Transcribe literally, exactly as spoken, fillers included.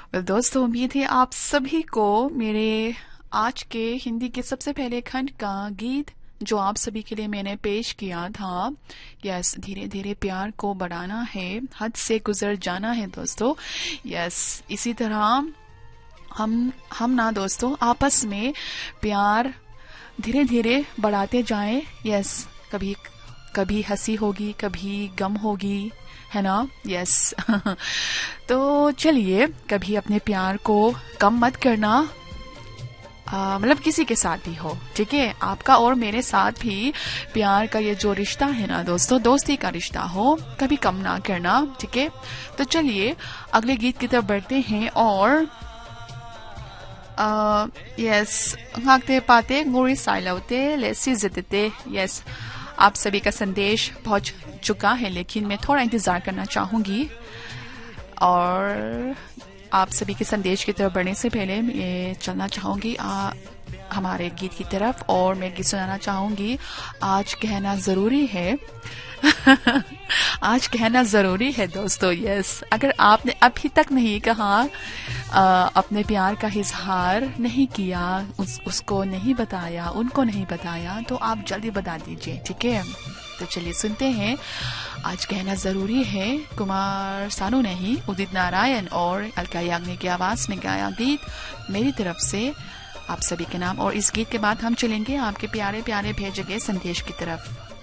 well, दोस्तों उम्मीद है आप सभी को मेरे आज के हिंदी के सबसे पहले खंड का गीत जो आप सभी के लिए मैंने पेश किया था, यस, धीरे धीरे प्यार को बढ़ाना है, हद से गुजर जाना है दोस्तों। यस, इसी तरह हम हम ना दोस्तों आपस में प्यार धीरे धीरे बढ़ाते जाएं। यस, कभी कभी हंसी होगी, कभी गम होगी, है ना। यस तो चलिए, कभी अपने प्यार को कम मत करना, मतलब किसी के साथ भी हो, ठीक है, आपका और मेरे साथ भी प्यार का ये जो रिश्ता है ना दोस्तों, दोस्ती का रिश्ता हो, कभी कम ना करना, ठीक है। तो चलिए अगले गीत की तरफ बढ़ते हैं और आ, yes, ngakte pate nguri sailaute lesi zitete। Yes, आप सभी का संदेश पहुंच चुका है, लेकिन मैं थोड़ा इंतजार करना चाहूंगी और आप सभी के संदेश की तरफ बढ़ने से पहले मैं चलना चाहूंगी आ, हमारे गीत की तरफ, और मैं गीत सुनाना चाहूंगी आज कहना जरूरी है। आज कहना जरूरी है दोस्तों। यस, अगर आपने अभी तक नहीं कहा, आ, अपने प्यार का इजहार नहीं किया, उस, उसको नहीं बताया, उनको नहीं बताया, तो आप जल्दी बता दीजिए, ठीक है। तो चलिए सुनते हैं आज कहना जरूरी है, कुमार सानू नहीं, उदित नारायण और अलका याग्निक की आवाज में गाया गीत मेरी तरफ से आप सभी के नाम। और इस गीत के बाद हम चलेंगे आपके प्यारे प्यारे भेजे गए संदेश की तरफ।